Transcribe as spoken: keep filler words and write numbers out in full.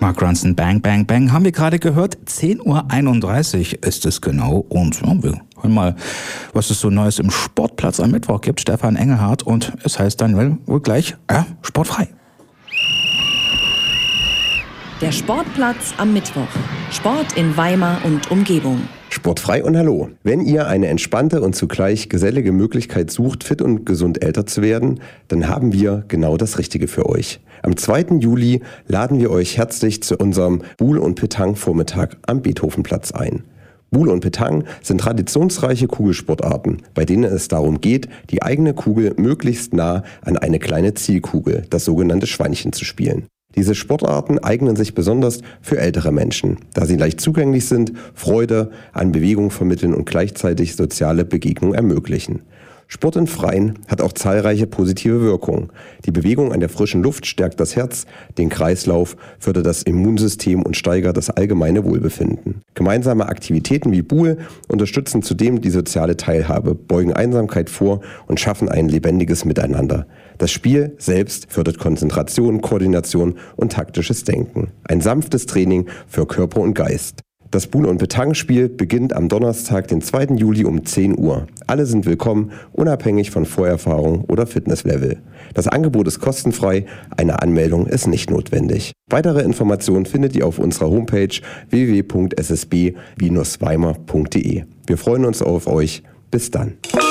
Mark Ronson, Bang, Bang, Bang, haben wir gerade gehört. zehn Uhr einunddreißig ist es genau. Und ja, wir hören mal, was es so Neues im Sportplatz am Mittwoch gibt. Stefan Engelhardt und es heißt dann wohl gleich, äh, sportfrei. Der Sportplatz am Mittwoch. Sport in Weimar und Umgebung. Sportfrei und hallo. Wenn ihr eine entspannte und zugleich gesellige Möglichkeit sucht, fit und gesund älter zu werden, dann haben wir genau das Richtige für euch. Am zweiten Juli laden wir euch herzlich zu unserem Boule und Pétanque-Vormittag am Beethovenplatz ein. Boule und Pétanque sind traditionsreiche Kugelsportarten, bei denen es darum geht, die eigene Kugel möglichst nah an eine kleine Zielkugel, das sogenannte Schweinchen, zu spielen. Diese Sportarten eignen sich besonders für ältere Menschen, da sie leicht zugänglich sind, Freude an Bewegung vermitteln und gleichzeitig soziale Begegnung ermöglichen. Sport im Freien hat auch zahlreiche positive Wirkungen. Die Bewegung an der frischen Luft stärkt das Herz, den Kreislauf, fördert das Immunsystem und steigert das allgemeine Wohlbefinden. Gemeinsame Aktivitäten wie Boule unterstützen zudem die soziale Teilhabe, beugen Einsamkeit vor und schaffen ein lebendiges Miteinander. Das Spiel selbst fördert Konzentration, Koordination und taktisches Denken. Ein sanftes Training für Körper und Geist. Das Boule- und Pétanque-Spiel beginnt am Donnerstag, den zweiten Juli um zehn Uhr. Alle sind willkommen, unabhängig von Vorerfahrung oder Fitnesslevel. Das Angebot ist kostenfrei, eine Anmeldung ist nicht notwendig. Weitere Informationen findet ihr auf unserer Homepage w w w punkt s s b Weimar punkt d e. Wir freuen uns auf euch. Bis dann.